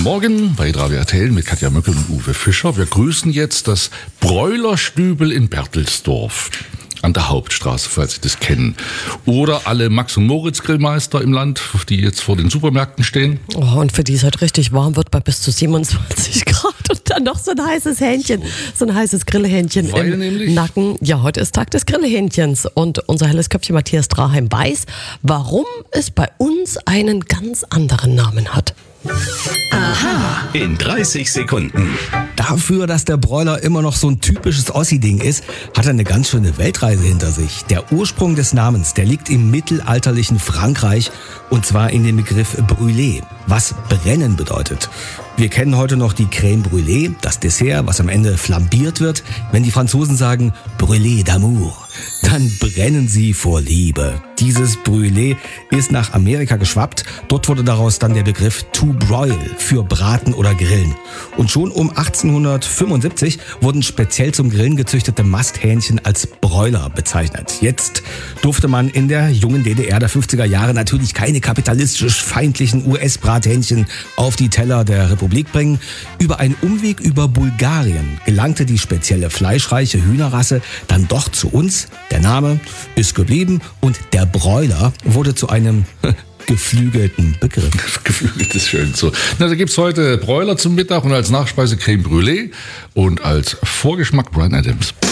Guten Morgen bei Radio RTL mit Katja Möckel und Uwe Fischer. Wir grüßen jetzt das Bräulerstübel in Bertelsdorf an der Hauptstraße, falls Sie das kennen. Oder alle Max- und Moritz-Grillmeister im Land, die jetzt vor den Supermärkten stehen. Oh, und für die es halt richtig warm wird bei bis zu 27 Grad und dann noch so ein heißes Hähnchen, so ein heißes Grillhähnchen im Nacken. Ja, heute ist Tag des Grillhähnchens und unser helles Köpfchen Matthias Draheim weiß, warum es bei uns einen ganz anderen Namen hat. Aha. In 30 Sekunden. Dafür, dass der Bräuler immer noch so ein typisches Ossi-Ding ist, hat er eine ganz schöne Weltreise hinter sich. Der Ursprung des Namens, der liegt im mittelalterlichen Frankreich und zwar in dem Begriff Brûlé, was brennen bedeutet. Wir kennen heute noch die Crème Brûlée, das Dessert, was am Ende flambiert wird. Wenn die Franzosen sagen Brûlé d'amour, dann brennen sie vor Liebe. Dieses Brûlé ist nach Amerika geschwappt. Dort wurde daraus dann der Begriff to broil für Braten oder Grillen. Und schon um 1875 wurden speziell zum Grillen gezüchtete Masthähnchen als Bräuler bezeichnet. Jetzt durfte man in der jungen DDR der 50er Jahre natürlich keine kapitalistisch feindlichen US-Brathähnchen auf die Teller der Republik bringen. Über einen Umweg über Bulgarien gelangte die spezielle fleischreiche Hühnerrasse dann doch zu uns. Der Name ist geblieben und der Bräuler wurde zu einem geflügelten Begriff. Geflügelt ist schön so. Na, da gibt's heute Bräuler zum Mittag und als Nachspeise Crème Brûlée und als Vorgeschmack Bryan Adams.